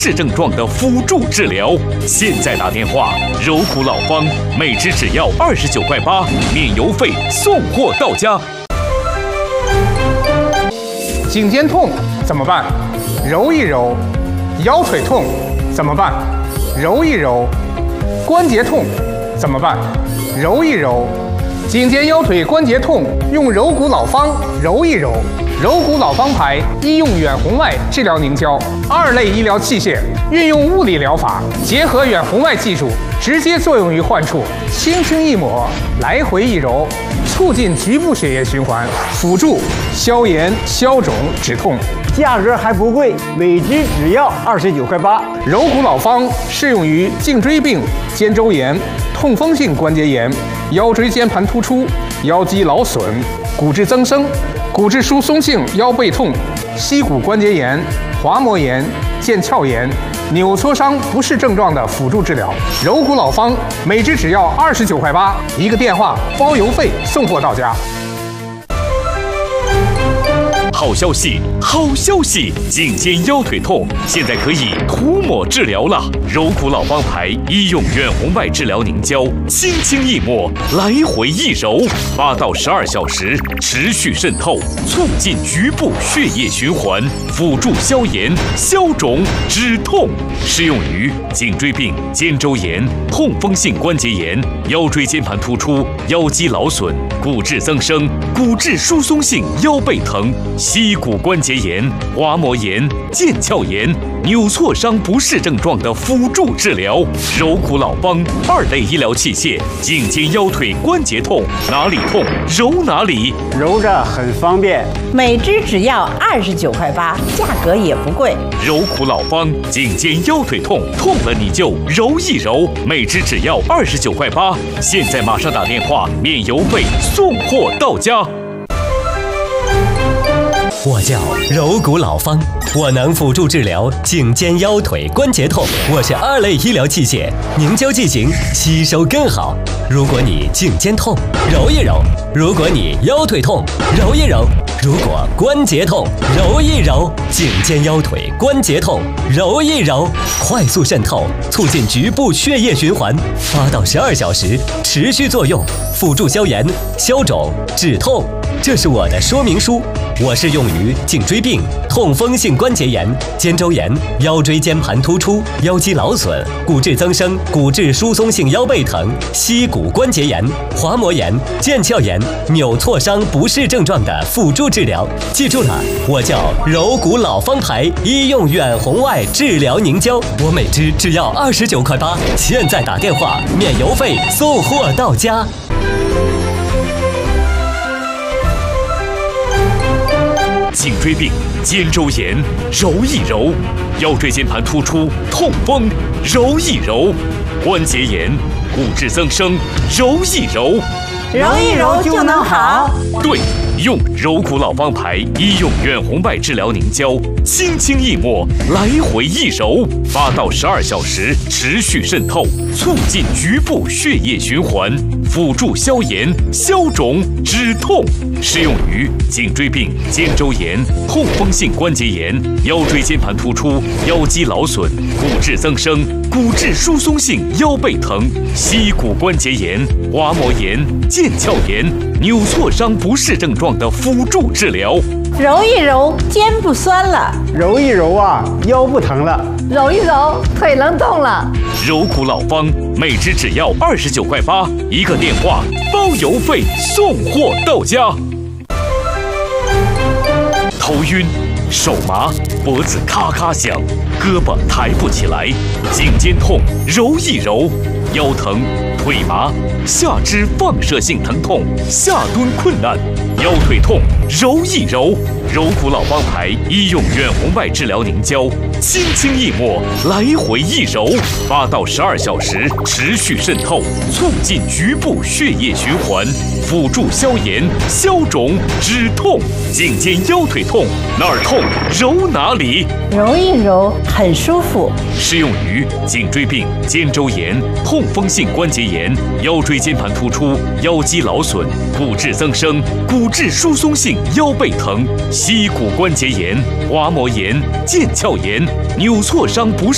是症状的辅助治疗。现在打电话，柔骨老方，每支只要29.8块，免邮费，送货到家。 颈肩痛怎么办？揉一揉。腰腿痛怎么办？揉一揉。关节痛怎么办？揉一揉。颈肩腰腿关节痛，用柔骨老方揉一揉。柔骨老方牌医用远红外治疗凝胶，2类医疗器械，运用物理疗法，结合远红外技术，直接作用于患处，轻轻一抹，来回一揉，促进局部血液循环，辅助消炎、消肿、止痛。 价格还不贵，每支只要29.8块。 柔骨老方适用于颈椎病、肩周炎、痛风性关节炎、腰椎间盘突出、腰肌劳损、骨质增生、骨质疏松性腰背痛、膝骨关节炎、滑膜炎、腱鞘炎、扭挫伤不适症状的辅助治疗。柔骨老方每支只要29.8块，一个电话包邮费，送货到家。 好消息，好消息！颈肩腰腿痛现在可以涂抹治疗了。柔骨老方牌医用远红外治疗凝胶，轻轻一抹，来回一揉，8到12小时持续渗透，促进局部血液循环，辅助消炎、消肿、止痛。适用于颈椎病、肩周炎、痛风性关节炎、腰椎间盘突出、腰肌劳损、骨质增生、骨质疏松性腰背疼、膝骨关节炎、滑膜炎、腱鞘炎、扭挫伤不适症状的辅助治疗。柔骨老方2类医疗器械，颈肩腰腿关节痛，哪里痛揉哪里， 揉着很方便。 每支只要29.8，价格也不贵。 柔骨老方，颈肩腰腿痛，痛了你就揉一揉，每支只要29.8，现在马上打电话，免邮费，送货到家。 我叫柔骨老方，我能辅助治疗颈肩腰腿关节痛。我是2类医疗器械，凝胶剂型吸收更好。如果你颈肩痛，揉一揉；如果你腰腿痛，揉一揉；如果关节痛，揉一揉。颈肩腰腿关节痛，揉一揉，快速渗透，促进局部血液循环，8到12小时持续作用，辅助消炎、消肿、止痛。这是我的说明书，我适用于颈椎病、痛风性关节炎、肩周炎、腰椎间盘突出、腰肌劳损、骨质增生、骨质疏松性腰背疼、膝骨关节炎、滑膜炎、腱鞘炎、扭挫伤不适症状的辅助治疗。记住了，我叫柔骨老方牌医用远红外治疗凝胶，我每支只要29.8，现在打电话免邮费，送货到家。 颈椎病、肩周炎，揉一揉；腰椎间盘突出、痛风，揉一揉；关节炎、骨质增生，揉一揉。 揉一揉就能好。 对，用柔骨老方牌医用远红外治疗凝胶，轻轻一抹，来回一揉，8到12小时持续渗透，促进局部血液循环，辅助消炎、消肿、止痛。适用于颈椎病、肩周炎、痛风性关节炎、腰椎间盘突出、腰肌劳损、骨质增生、骨质疏松性腰背疼、膝骨关节炎、滑膜炎、腱鞘炎、扭挫伤不适症状的辅助治疗。 揉一揉，肩不酸了； 揉一揉啊，腰不疼了； 揉一揉，腿能动了。 柔骨老方，每支只要29.8，一个电话包邮费，送货到家。头晕、手麻、脖子咔咔响、胳膊抬不起来、颈肩痛，揉一揉；腰疼、腿麻、下肢放射性疼痛、下蹲困难、腰腿痛，揉一揉。柔骨老方牌医用远红外治疗凝胶，轻轻一抹，来回一揉，8到12小时持续渗透，促进局部血液循环，辅助消炎、消肿、止痛。颈肩腰腿痛，哪儿痛揉哪里， 揉一揉很舒服。 适用于颈椎病、肩周炎、痛风性关节炎、腰椎间盘突出、腰肌劳损、骨质增生、骨质疏松性腰背疼、膝骨关节炎、滑膜炎、腱鞘炎、扭挫伤不适